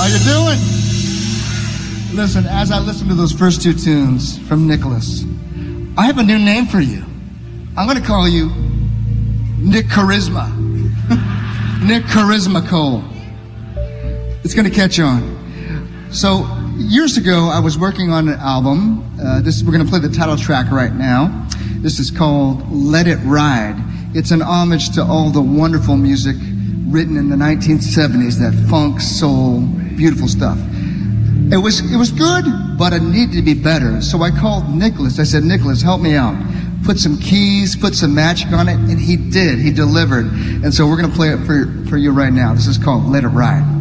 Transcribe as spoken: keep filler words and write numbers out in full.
you doing? Listen, as I listen to those first two tunes from Nicholas, I have a new name for you. I'm going to call you Nick Charisma. Nick Charisma Cole. It's going to catch on. So, years ago, I was working on an album. Uh, this we're going to play the title track right now. This is called Let It Ride. It's an homage to all the wonderful music written in the nineteen seventies, that funk, soul, beautiful stuff. It was it was good, but it needed to be better. So I called Nicholas. I said, Nicholas, help me out. Put some keys, put some magic on it, and he did. He delivered. And so we're going to play it for, for you right now. This is called Let It Ride.